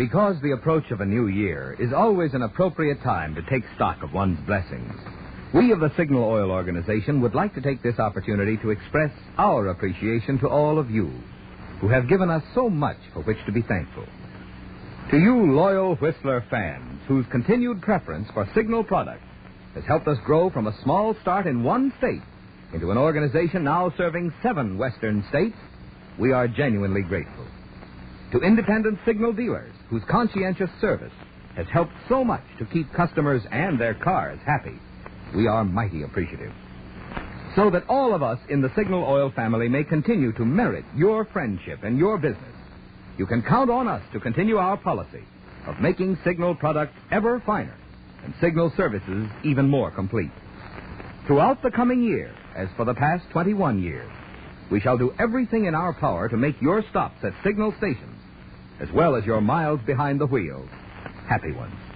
Because the approach of a new year is always an appropriate time to take stock of one's blessings, we of the Signal Oil Organization would like to take this opportunity to express our appreciation to all of you who have given us so much for which to be thankful. To you loyal Whistler fans whose continued preference for Signal products has helped us grow from a small start in one state into an organization now serving 7 western states, we are genuinely grateful. To independent Signal dealers whose conscientious service has helped so much to keep customers and their cars happy, we are mighty appreciative. So that all of us in the Signal Oil family may continue to merit your friendship and your business, you can count on us to continue our policy of making Signal products ever finer and Signal services even more complete. Throughout the coming year, as for the past 21 years, we shall do everything in our power to make your stops at Signal stations, as well as your miles behind the wheel, happy ones.